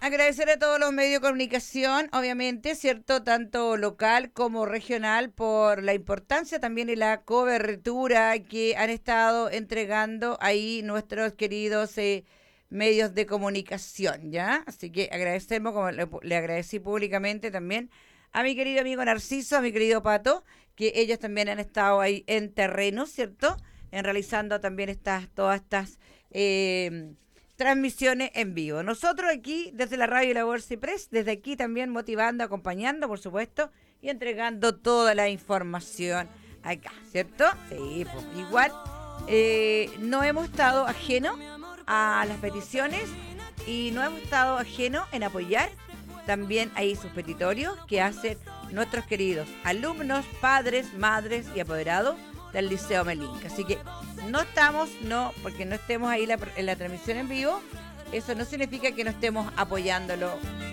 Agradecer a todos los medios de comunicación, obviamente, ¿cierto? Tanto local como regional, por la importancia también y la cobertura que han estado entregando ahí nuestros queridos medios de comunicación, ¿ya? Así que agradecemos, como le agradecí públicamente también a mi querido amigo Narciso, a mi querido Pato, que ellos también han estado ahí en terreno, ¿cierto? En realizando también todas estas transmisiones en vivo. Nosotros aquí, desde la radio y la Bolsa y Press, desde aquí también motivando, acompañando, por supuesto, y entregando toda la información acá, ¿cierto? Sí, pues igual no hemos estado ajenos a las peticiones y no hemos estado ajenos en apoyar también ahí sus petitorios que hacen nuestros queridos alumnos, padres, madres y apoderados del Liceo Melinca. Así que no estamos, porque no estemos ahí en la transmisión en vivo, eso no significa que no estemos apoyándolo